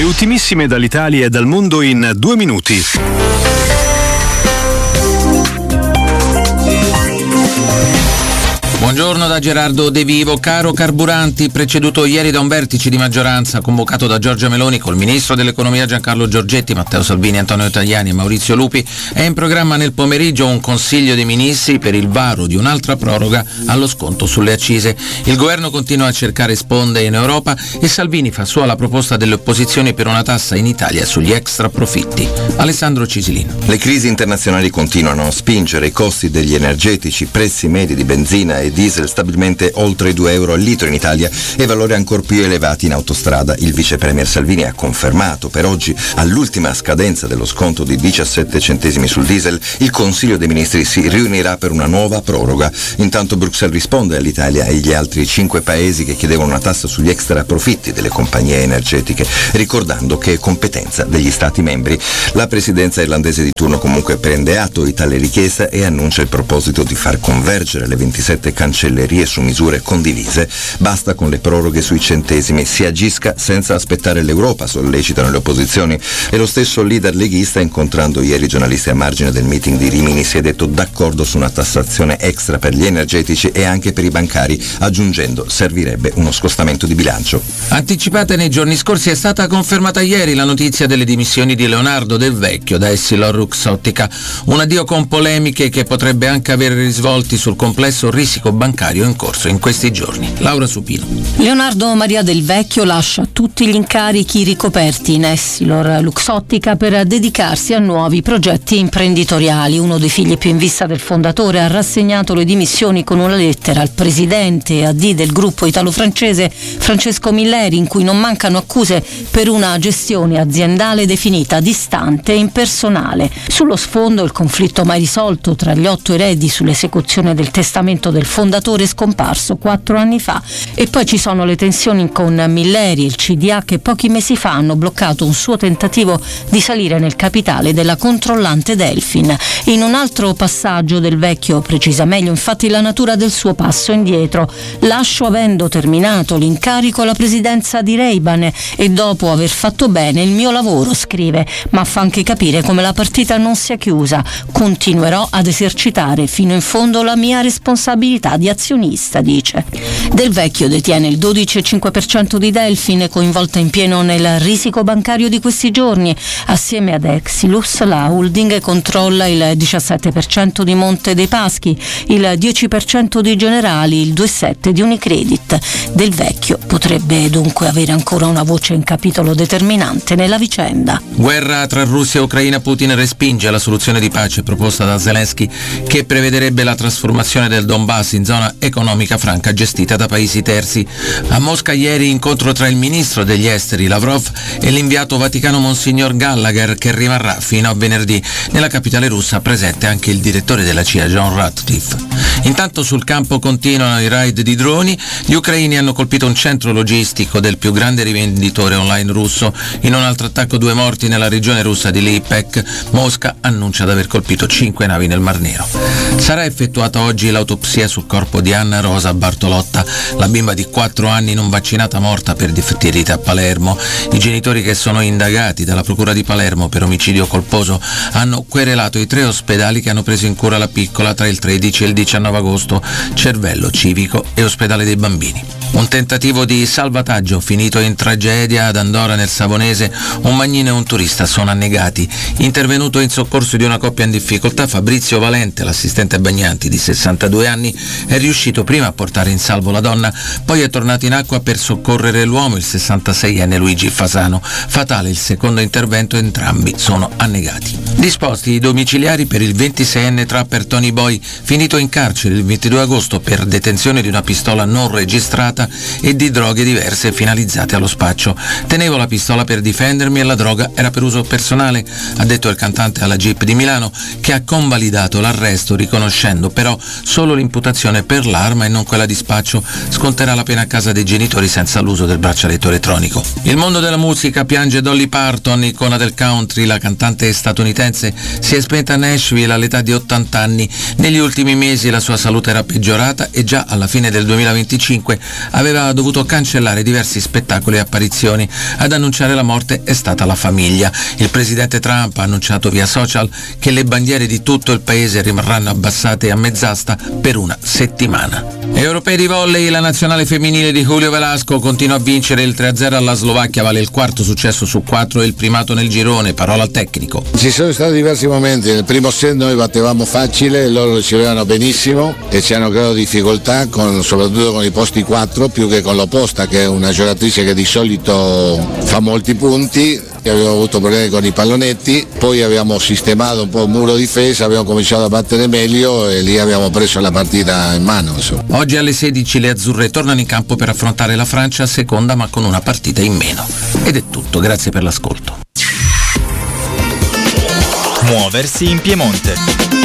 Le ultimissime dall'Italia e dal mondo in 2 minuti. Buongiorno da Gerardo De Vivo. Caro carburanti, preceduto ieri da un vertice di maggioranza convocato da Giorgia Meloni col ministro dell'economia Giancarlo Giorgetti, Matteo Salvini, Antonio Tajani e Maurizio Lupi, è in programma nel pomeriggio un consiglio dei ministri per il varo di un'altra proroga allo sconto sulle accise. Il governo continua a cercare sponde in Europa e Salvini fa sua la proposta delle opposizioni per una tassa in Italia sugli extra profitti. Alessandro Cisilino. Le crisi internazionali continuano a spingere i costi degli energetici, prezzi medi di benzina e diesel stabilmente oltre 2 euro al litro in Italia e valori ancor più elevati in autostrada. Il vice premier Salvini ha confermato per oggi, all'ultima scadenza dello sconto di 17 centesimi sul diesel, il Consiglio dei Ministri si riunirà per una nuova proroga. Intanto Bruxelles risponde all'Italia e agli altri 5 paesi che chiedevano una tassa sugli extra profitti delle compagnie energetiche, ricordando che è competenza degli Stati membri. La presidenza irlandese di turno comunque prende atto di tale richiesta e annuncia il proposito di far convergere le 27 cancellerie su misure condivise. Basta con le proroghe sui centesimi, si agisca senza aspettare l'Europa, sollecitano le opposizioni. E lo stesso leader leghista, incontrando ieri i giornalisti a margine del meeting di Rimini, si è detto d'accordo su una tassazione extra per gli energetici e anche per i bancari, aggiungendo servirebbe uno scostamento di bilancio. Anticipata nei giorni scorsi, è stata confermata ieri la notizia delle dimissioni di Leonardo Del Vecchio da EssilorLuxottica, un addio con polemiche che potrebbe anche avere risvolti sul complesso risico bancario in corso in questi giorni. Laura Supino. Leonardo Maria Del Vecchio lascia tutti gli incarichi ricoperti in EssilorLuxottica per dedicarsi a nuovi progetti imprenditoriali. Uno dei figli più in vista del fondatore ha rassegnato le dimissioni con una lettera al presidente AD del gruppo italo-francese Francesco Milleri, in cui non mancano accuse per una gestione aziendale definita distante e impersonale. Sullo sfondo il conflitto mai risolto tra gli 8 eredi sull'esecuzione del testamento del fondatore scomparso 4 anni fa, e poi ci sono le tensioni con Milleri e il CDA, che pochi mesi fa hanno bloccato un suo tentativo di salire nel capitale della controllante Delfin. In un altro passaggio Del Vecchio precisa meglio infatti la natura del suo passo indietro. Lascio avendo terminato l'incarico alla presidenza di Ray-Ban e dopo aver fatto bene il mio lavoro, scrive, ma fa anche capire come la partita non sia chiusa. Continuerò ad esercitare fino in fondo la mia responsabilità di azionista, dice. Del Vecchio detiene il 12,5% di Delfin, coinvolta in pieno nel risico bancario di questi giorni. Assieme ad Exilus, la holding controlla il 17% di Monte dei Paschi, il 10% di Generali, il 2,7% di Unicredit. Del Vecchio potrebbe dunque avere ancora una voce in capitolo determinante nella vicenda. Guerra tra Russia e Ucraina. Putin respinge la soluzione di pace proposta da Zelensky, che prevederebbe la trasformazione del Donbass in zona economica franca gestita da paesi terzi. A Mosca ieri incontro tra il ministro degli esteri Lavrov e l'inviato vaticano Monsignor Gallagher, che rimarrà fino a venerdì. Nella capitale russa presente anche il direttore della CIA John Ratcliffe. Intanto sul campo continuano i raid di droni. Gli ucraini hanno colpito un centro logistico del più grande rivenditore online russo. In un altro attacco 2 morti nella regione russa di Lipetsk. Mosca annuncia di aver colpito 5 navi nel Mar Nero. Sarà effettuata oggi l'autopsia sul corpo di Anna Rosa Bartolotta, la bimba di 4 anni non vaccinata morta per difettilite a Palermo. I genitori, che sono indagati dalla procura di Palermo per omicidio colposo, hanno querelato i 3 ospedali che hanno preso in cura la piccola tra il 13 e il 19 agosto, Cervello Civico e Ospedale dei Bambini. Un tentativo di salvataggio finito in tragedia ad Andora nel Savonese. Un bagnino e un turista sono annegati. Intervenuto in soccorso di una coppia in difficoltà, Fabrizio Valente, l'assistente bagnanti di 62 anni, è riuscito prima a portare in salvo la donna, poi è tornato in acqua per soccorrere l'uomo, il 66enne Luigi Fasano. Fatale il secondo intervento, entrambi sono annegati. Disposti i domiciliari per il 26enne trapper Tony Boy, finito in carcere il 22 agosto per detenzione di una pistola non registrata e di droghe diverse finalizzate allo spaccio. Tenevo la pistola per difendermi e la droga era per uso personale, ha detto il cantante alla GIP di Milano, che ha convalidato l'arresto riconoscendo però solo l'imputazione detenzione per l'arma e non quella di spaccio. Sconterà la pena a casa dei genitori senza l'uso del braccialetto elettronico. Il mondo della musica piange Dolly Parton, icona del country. La cantante statunitense si è spenta a Nashville all'età di 80 anni. Negli ultimi mesi la sua salute era peggiorata e già alla fine del 2025 aveva dovuto cancellare diversi spettacoli e apparizioni. Ad annunciare la morte è stata la famiglia. Il presidente Trump ha annunciato via social che le bandiere di tutto il paese rimarranno abbassate a mezz'asta per una settimana. Europei di volley, la nazionale femminile di Julio Velasco continua a vincere. Il 3-0 alla Slovacchia vale il quarto successo su 4 e il primato nel girone. Parola al tecnico. Ci sono stati diversi momenti. Nel primo set noi battevamo facile, loro ricevevano benissimo e ci hanno creato difficoltà soprattutto con i posti 4 più che con l'opposta, che è una giocatrice che di solito fa molti punti. Abbiamo avuto problemi con i pallonetti, poi abbiamo sistemato un po' il muro difesa, abbiamo cominciato a battere meglio e lì abbiamo preso la partita in mano. Insomma. Oggi alle 16 le azzurre tornano in campo per affrontare la Francia, seconda ma con una partita in meno. Ed è tutto, grazie per l'ascolto. Muoversi in Piemonte.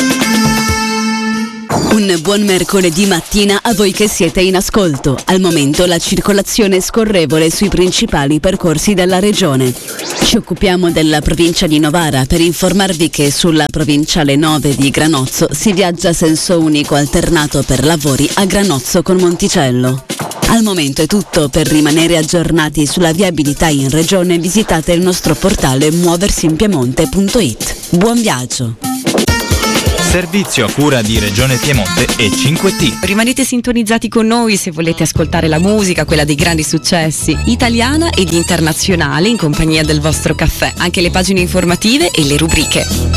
Un buon mercoledì mattina a voi che siete in ascolto. Al momento la circolazione è scorrevole sui principali percorsi della regione. Ci occupiamo della provincia di Novara per informarvi che sulla provinciale 9 di Granozzo si viaggia a senso unico alternato per lavori a Granozzo con Monticello. Al momento è tutto. Per rimanere aggiornati sulla viabilità in regione visitate il nostro portale muoversinpiemonte.it. Buon viaggio! Servizio a cura di Regione Piemonte e 5T. Rimanete sintonizzati con noi se volete ascoltare la musica, quella dei grandi successi, italiana ed internazionale, in compagnia del vostro caffè, anche le pagine informative e le rubriche.